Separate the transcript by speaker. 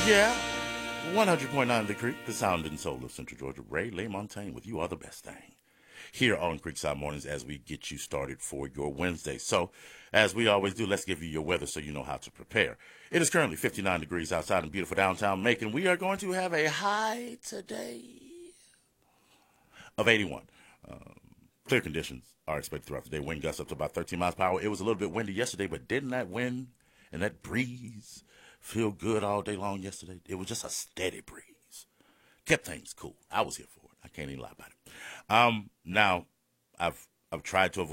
Speaker 1: Yeah. 100.9 The Creek, the sound and soul of Central Georgia. Ray LaMontagne with You Are the Best Thing. Here on Creekside Mornings as we get you started for your Wednesday. So, as we always do, let's give you your weather so you know how to prepare. It is currently 59 degrees outside in beautiful downtown Macon. We are going to have a high today of 81. Clear conditions are expected throughout the day. Wind gusts up to about 13 miles per hour. It was a little bit windy yesterday, but didn't that wind and that breeze feel good all day long yesterday? It was just a steady breeze. Kept things cool. I was here for it. I can't even lie about it. Now, I've tried to avoid